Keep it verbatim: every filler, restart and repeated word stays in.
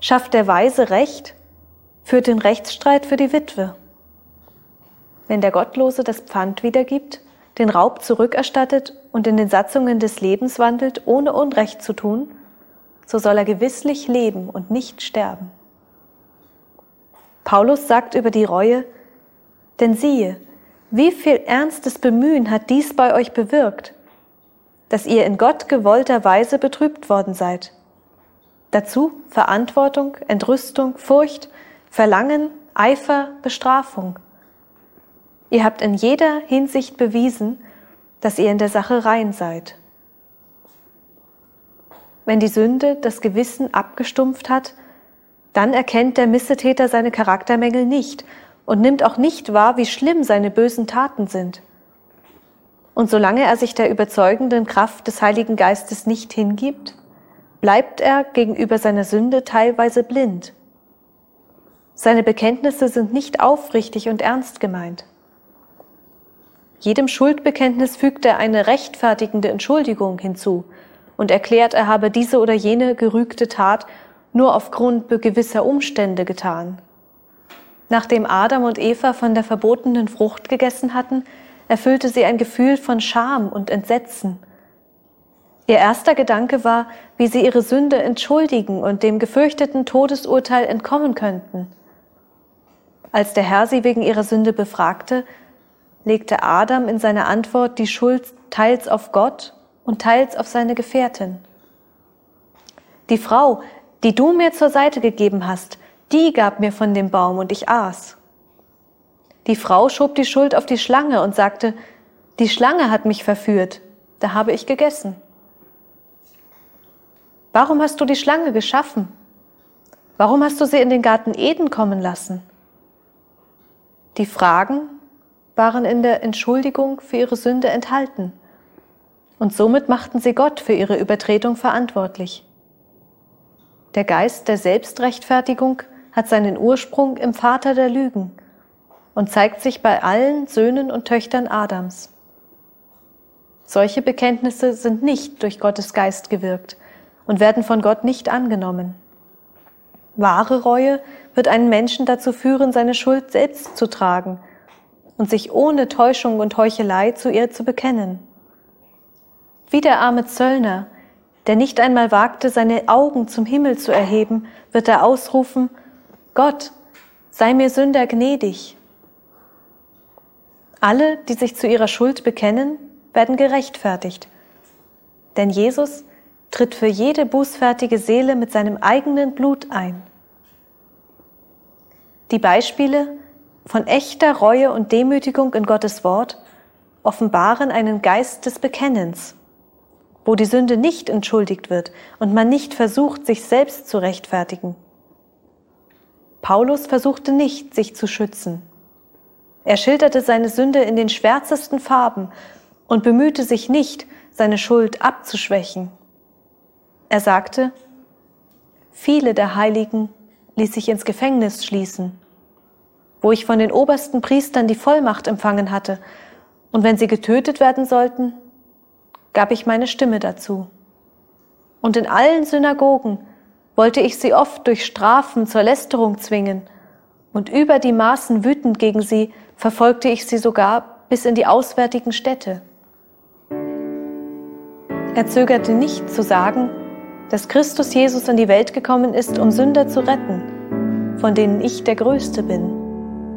Schafft der Weise Recht, führt den Rechtsstreit für die Witwe. Wenn der Gottlose das Pfand wiedergibt, den Raub zurückerstattet und in den Satzungen des Lebens wandelt, ohne Unrecht zu tun, so soll er gewisslich leben und nicht sterben. Paulus sagt über die Reue: Denn siehe, wie viel ernstes Bemühen hat dies bei euch bewirkt, dass ihr in Gott gewollter Weise betrübt worden seid. Dazu Verantwortung, Entrüstung, Furcht, Verlangen, Eifer, Bestrafung. Ihr habt in jeder Hinsicht bewiesen, dass ihr in der Sache rein seid. Wenn die Sünde das Gewissen abgestumpft hat, dann erkennt der Missetäter seine Charaktermängel nicht und nimmt auch nicht wahr, wie schlimm seine bösen Taten sind. Und solange er sich der überzeugenden Kraft des Heiligen Geistes nicht hingibt, bleibt er gegenüber seiner Sünde teilweise blind. Seine Bekenntnisse sind nicht aufrichtig und ernst gemeint. Jedem Schuldbekenntnis fügt er eine rechtfertigende Entschuldigung hinzu und erklärt, er habe diese oder jene gerügte Tat nur aufgrund gewisser Umstände getan. Nachdem Adam und Eva von der verbotenen Frucht gegessen hatten, erfüllte sie ein Gefühl von Scham und Entsetzen. Ihr erster Gedanke war, wie sie ihre Sünde entschuldigen und dem gefürchteten Todesurteil entkommen könnten. Als der Herr sie wegen ihrer Sünde befragte, legte Adam in seiner Antwort die Schuld teils auf Gott und teils auf seine Gefährtin. Die Frau, die du mir zur Seite gegeben hast, die gab mir von dem Baum und ich aß. Die Frau schob die Schuld auf die Schlange und sagte, die Schlange hat mich verführt, da habe ich gegessen. Warum hast du die Schlange geschaffen? Warum hast du sie in den Garten Eden kommen lassen? Die Fragen waren in der Entschuldigung für ihre Sünde enthalten und somit machten sie Gott für ihre Übertretung verantwortlich. Der Geist der Selbstrechtfertigung hat seinen Ursprung im Vater der Lügen und zeigt sich bei allen Söhnen und Töchtern Adams. Solche Bekenntnisse sind nicht durch Gottes Geist gewirkt und werden von Gott nicht angenommen. Wahre Reue wird einen Menschen dazu führen, seine Schuld selbst zu tragen und sich ohne Täuschung und Heuchelei zu ihr zu bekennen. Wie der arme Zöllner, der nicht einmal wagte, seine Augen zum Himmel zu erheben, wird er ausrufen, Gott, sei mir Sünder gnädig. Alle, die sich zu ihrer Schuld bekennen, werden gerechtfertigt. Denn Jesus tritt für jede bußfertige Seele mit seinem eigenen Blut ein. Die Beispiele von echter Reue und Demütigung in Gottes Wort offenbaren einen Geist des Bekennens, wo die Sünde nicht entschuldigt wird und man nicht versucht, sich selbst zu rechtfertigen. Paulus versuchte nicht, sich zu schützen. Er schilderte seine Sünde in den schwärzesten Farben und bemühte sich nicht, seine Schuld abzuschwächen. Er sagte, viele der Heiligen ließ ich ins Gefängnis schließen, wo ich von den obersten Priestern die Vollmacht empfangen hatte, und wenn sie getötet werden sollten, gab ich meine Stimme dazu. Und in allen Synagogen wollte ich sie oft durch Strafen zur Lästerung zwingen, und über die Maßen wütend gegen sie verfolgte ich sie sogar bis in die auswärtigen Städte. Er zögerte nicht zu sagen, dass Christus Jesus in die Welt gekommen ist, um Sünder zu retten, von denen ich der Größte bin.